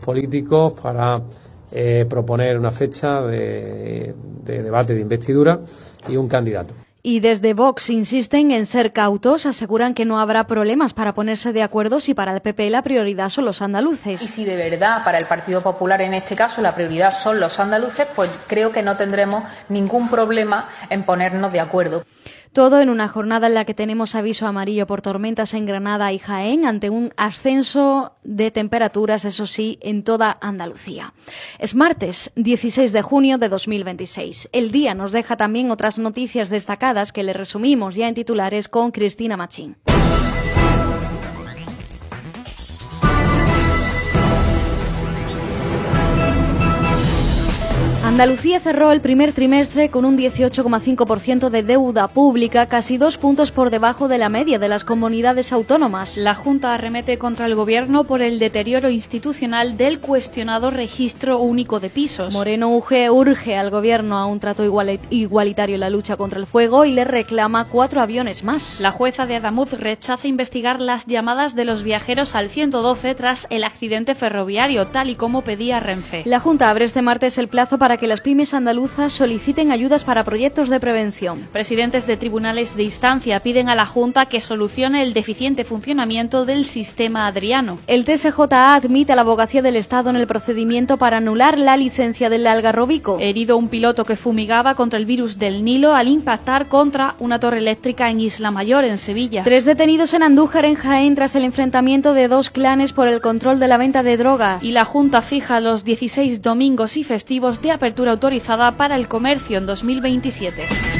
políticos para proponer una fecha de debate de investidura y un candidato. Y desde Vox insisten en ser cautos, aseguran que no habrá problemas para ponerse de acuerdo si para el PP la prioridad son los andaluces. Y si de verdad para el Partido Popular en este caso la prioridad son los andaluces, pues creo que no tendremos ningún problema en ponernos de acuerdo. Todo en una jornada en la que tenemos aviso amarillo por tormentas en Granada y Jaén, ante un ascenso de temperaturas, eso sí, en toda Andalucía. Es martes 16 de junio de 2026. El día nos deja también otras noticias destacadas que le resumimos ya en titulares con Cristina Machín. Andalucía cerró el primer trimestre con un 18,5% de deuda pública, casi 2 puntos por debajo de la media de las comunidades autónomas. La Junta arremete contra el Gobierno por el deterioro institucional del cuestionado Registro Único de Pisos. Moreno urge al Gobierno a un trato igualitario en la lucha contra el fuego y le reclama 4 aviones más. La jueza de Adamuz rechaza investigar las llamadas de los viajeros al 112 tras el accidente ferroviario, tal y como pedía Renfe. La Junta abre este martes el plazo para que las pymes andaluzas soliciten ayudas para proyectos de prevención. Presidentes de tribunales de instancia piden a la Junta que solucione el deficiente funcionamiento del sistema Adriano. El TSJA admite a la Abogacía del Estado en el procedimiento para anular la licencia del Algarrobico. Herido un piloto que fumigaba contra el virus del Nilo al impactar contra una torre eléctrica en Isla Mayor, en Sevilla. 3 detenidos en Andújar, en Jaén, tras el enfrentamiento de 2 clanes por el control de la venta de drogas. Y la Junta fija los 16 domingos y festivos de apertura autorizada para el comercio en 2027.